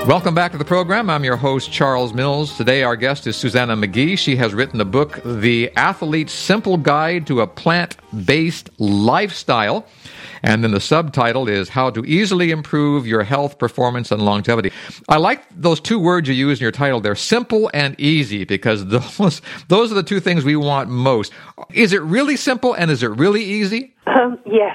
Welcome back to the program. I'm your host, Charles Mills. Today our guest is Susannah McGee. She has written the book, The Athlete's Simple Guide to a Plant-Based Lifestyle. And then the subtitle is How to Easily Improve Your Health, Performance, and Longevity. I like those two words you use in your title. They're simple and easy, because those are the two things we want most. Is it really simple and is it really easy? Yes.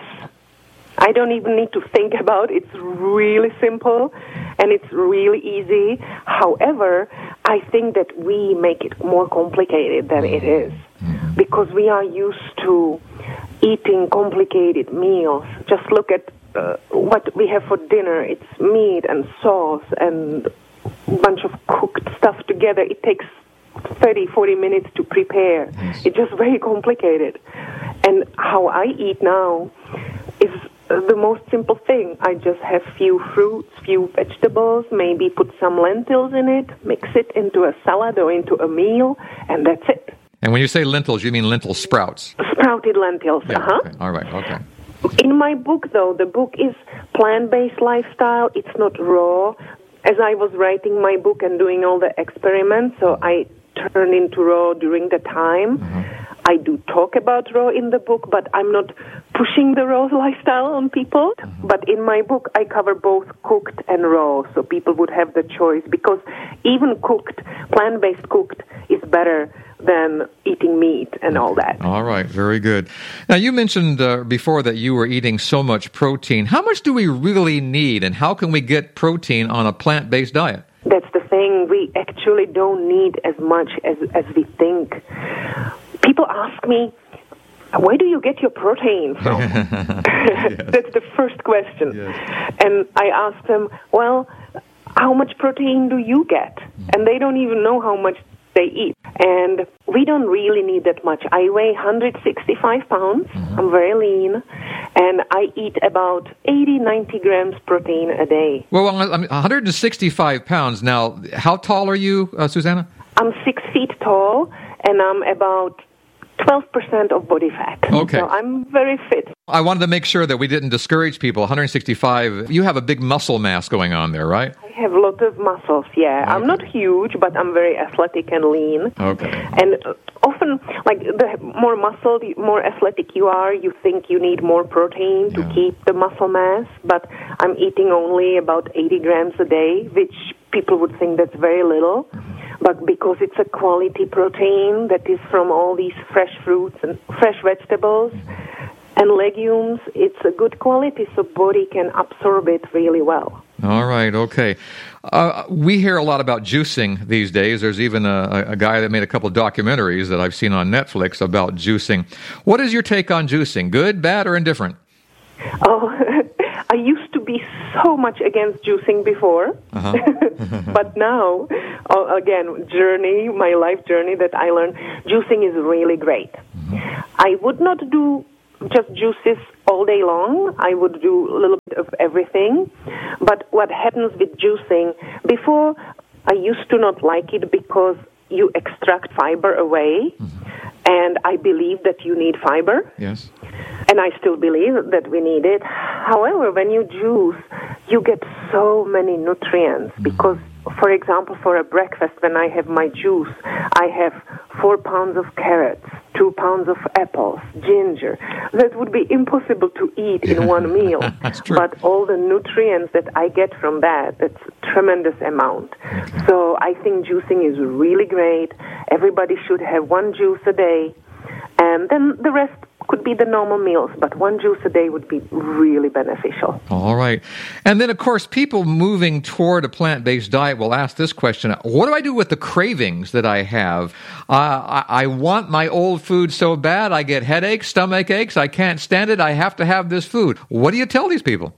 I don't even need to think about it. It's really simple and it's really easy. However, I think that we make it more complicated than it is, because we are used to eating complicated meals. Just look at what we have for dinner. It's meat and sauce and a bunch of cooked stuff together. It takes 30, 40 minutes to prepare. Yes. It's just very complicated. And how I eat now is the most simple thing. I just have few fruits, few vegetables, maybe put some lentils in it, mix it into a salad or into a meal, and that's it. And when you say lentils, you mean lentil sprouts? Sprouted lentils, Okay. All right, okay. In my book, though, the book is plant-based lifestyle. It's not raw. As I was writing my book and doing all the experiments, so I turned into raw during the time. I do talk about raw in the book, but I'm not pushing the raw lifestyle on people. But in my book, I cover both cooked and raw, so people would have the choice, because even cooked, plant-based cooked, is better than eating meat and all that. All right, very good. Now, you mentioned before that you were eating so much protein. How much do we really need, and how can we get protein on a plant-based diet? That's the thing. We actually don't need as much as we think. People ask me, where do you get your protein from? Yes. That's the first question. Yes. And I ask them, well, how much protein do you get? And they don't even know how much they eat. And we don't really need that much. I weigh 165 pounds. I'm very lean. And I eat about 80, 90 grams protein a day. Well, I'm 165 pounds. Now, how tall are you, Susannah? I'm 6 feet tall, and I'm about 12% of body fat. Okay. So I'm very fit. I wanted to make sure that we didn't discourage people. 165, you have a big muscle mass going on there, right? I have a lot of muscles, yeah. Okay. I'm not huge, but I'm very athletic and lean. Okay. And often, like, the more muscle, the more athletic you are, you think you need more protein to keep the muscle mass. But I'm eating only about 80 grams a day, which people would think that's very little. But because it's a quality protein that is from all these fresh fruits and fresh vegetables and legumes, it's a good quality, so body can absorb it really well. All right, okay. We hear a lot about juicing these days. There's even a guy that made a couple of documentaries that I've seen on Netflix about juicing. What is your take on juicing? Good, bad, or indifferent? Oh, I used to be so much against juicing before, but now, again, my life journey that I learned, juicing is really great. I would not do just juices all day long. I would do a little bit of everything. But what happens with juicing, before I used to not like it because you extract fiber away, and I believe that you need fiber. Yes. And I still believe that we need it. However, when you juice, you get so many nutrients because, for example, for a breakfast, when I have my juice, I have 4 pounds of carrots, 2 pounds of apples, ginger. That would be impossible to eat in one meal. That's true. But all the nutrients that I get from that's a tremendous amount. Okay. So I think juicing is really great. Everybody should have one juice a day. And then the rest could be the normal meals, but one juice a day would be really beneficial. All right. And then, of course, people moving toward a plant-based diet will ask this question: what do I do with the cravings that I have? I want my old food so bad, I get headaches, stomach aches, I can't stand it, I have to have this food. What do you tell these people?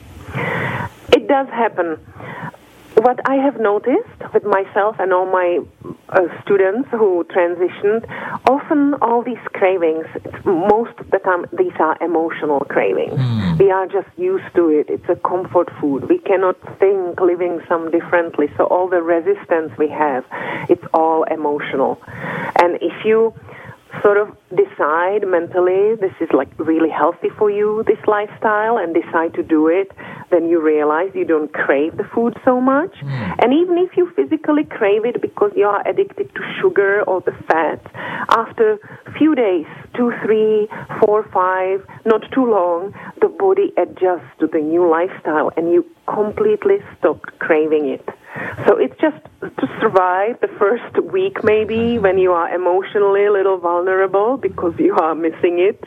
It does happen. What I have noticed with myself and all my students who transitioned, often all these cravings, most of the time, these are emotional cravings. We are just used to it. It's a comfort food. We cannot think living some differently. So all the resistance we have, it's all emotional. And if you sort of decide mentally this is like really healthy for you, this lifestyle, and decide to do it, then you realize you don't crave the food so much. And even if you physically crave it because you are addicted to sugar or the fat, after a few days, 2, 3, 4, 5, not too long, the body adjusts to the new lifestyle and you completely stop craving it. So it's just to survive the first week maybe when you are emotionally a little vulnerable because you are missing it,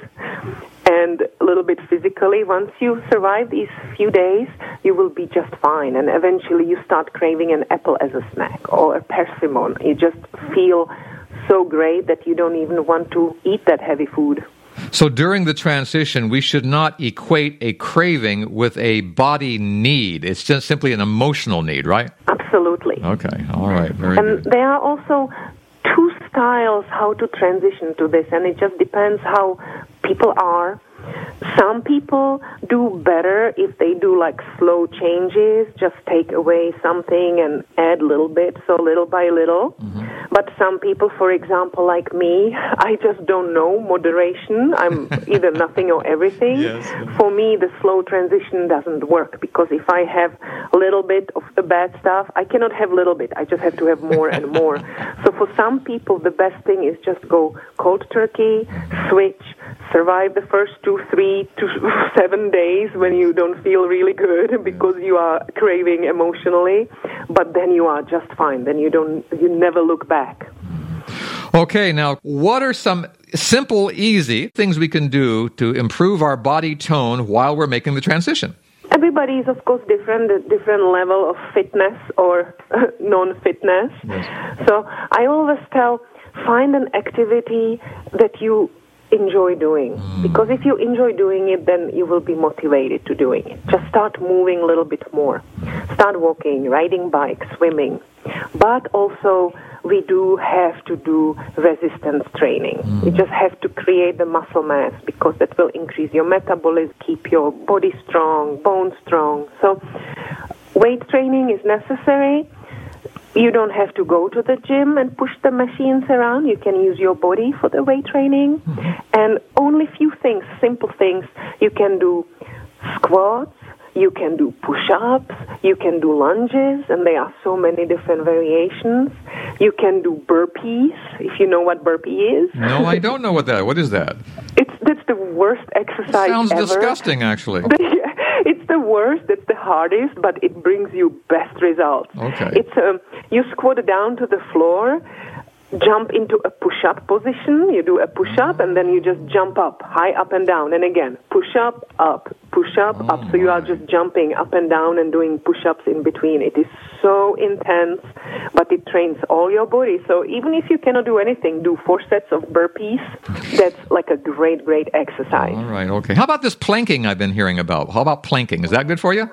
and a little bit physically. Once you survive these few days, you will be just fine, and eventually you start craving an apple as a snack or a persimmon. You just feel so great that you don't even want to eat that heavy food. So during the transition, we should not equate a craving with a body need. It's just simply an emotional need, right? Absolutely. Okay, all right, very and good. There are also two styles how to transition to this, and it just depends how people are. Some people do better if they do like slow changes, just take away something and add a little bit, so little by little. But some people, for example, like me, I just don't know moderation. I'm either nothing or everything. Yes. For me, the slow transition doesn't work because if I have a little bit of the bad stuff, I cannot have a little bit. I just have to have more and more. So for some people, the best thing is just go cold turkey, switch, survive the first 2, 3 to 7 days when you don't feel really good because you are craving emotionally, but then you are just fine. Then you never look back. Okay, now, what are some simple, easy things we can do to improve our body tone while we're making the transition? Everybody is, of course, different level of fitness or non-fitness. Yes. So I always tell, find an activity that you enjoy doing. Because if you enjoy doing it, then you will be motivated to doing it. Just start moving a little bit more. Start walking, riding bike, swimming. But also, we do have to do resistance training. You just have to create the muscle mass because that will increase your metabolism, keep your body strong, bones strong. So weight training is necessary. You don't have to go to the gym and push the machines around. You can use your body for the weight training. And only few things, simple things. You can do squats, you can do push-ups, you can do lunges, and there are so many different variations. You can do burpees, if you know what burpee is. No, I don't know what is that? That's the worst exercise Sounds ever. disgusting, actually. It's the worst, it's the hardest, but it brings you best results. Okay. It's you squat down to the floor, jump into a push-up position, you do a push-up, and then you just jump up, high up and down, and again, push-up, up, push-up, up. So you are just jumping up and down and doing push-ups in between. It is so intense, but it trains all your body. So even if you cannot do anything, do 4 sets of burpees. That's like a great, great exercise. All right, okay. How about this planking I've been hearing about? How about planking? Is that good for you?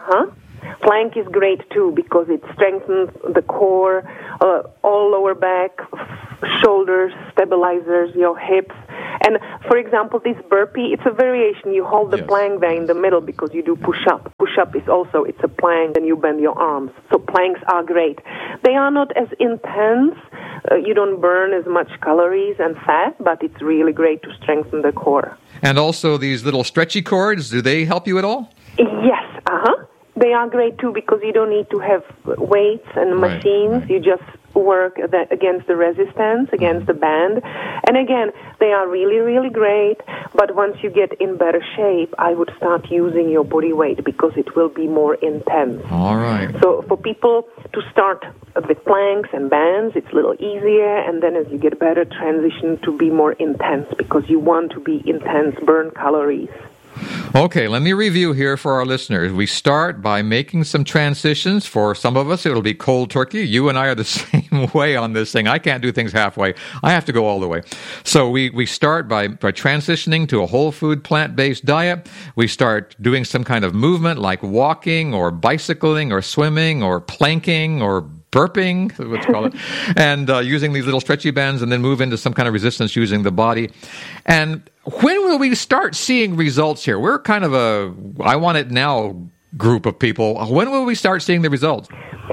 Plank is great too because it strengthens the core, all lower back, shoulders, stabilizes your hips. And for example, this burpee, it's a variation. You hold the plank there in the middle because you do push-up. Push-up is also, it's a plank and you bend your arms. So planks are great. They are not as intense. You don't burn as much calories and fat, but it's really great to strengthen the core. And also these little stretchy cords, do they help you at all? Yes, They are great too because you don't need to have weights and machines. Right. You just work against the resistance, against the band. And again, they are really, really great. But once you get in better shape, I would start using your body weight because it will be more intense. All right. So for people to start with planks and bands, it's a little easier. And then as you get better, transition to be more intense because you want to be intense, burn calories. Okay, let me review here for our listeners. We start by making some transitions. For some of us, it'll be cold turkey. You and I are the same way on this thing. I can't do things halfway. I have to go all the way. So we start by transitioning to a whole food, plant-based diet. We start doing some kind of movement like walking or bicycling or swimming or planking or burping, let's call it, and using these little stretchy bands, and then move into some kind of resistance using the body. And when will we start seeing results here? We're kind of a I want it now group of people. When will we start seeing the results? You can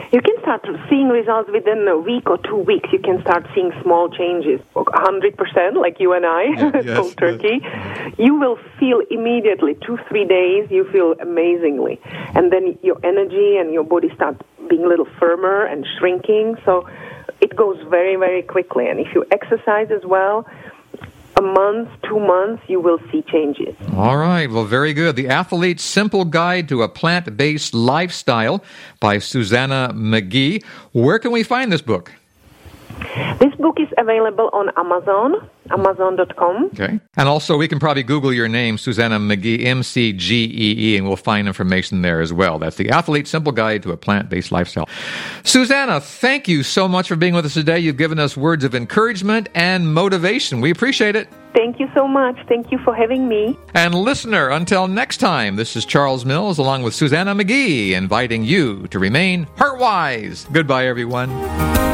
start seeing results within a week or 2 weeks. You can start seeing small changes, 100%, like you and I, cold turkey. You will feel immediately, 2-3 days, you feel amazingly. And then your energy and your body start being a little firmer and shrinking. So it goes very, very quickly. And if you exercise as well, a month, 2 months, you will see changes. All right. Well, very good. The Athlete's Simple Guide to a Plant-Based Lifestyle by Susanna McGee. Where can we find this book? This book is available on Amazon, Amazon.com. Okay. And also, we can probably Google your name, Susanna McGee, McGee, and we'll find information there as well. That's the Athlete's Simple Guide to a Plant-Based Lifestyle. Susanna, thank you so much for being with us today. You've given us words of encouragement and motivation. We appreciate it. Thank you so much. Thank you for having me. And listener, until next time, this is Charles Mills along with Susanna McGee, inviting you to remain heart-wise. Goodbye, everyone.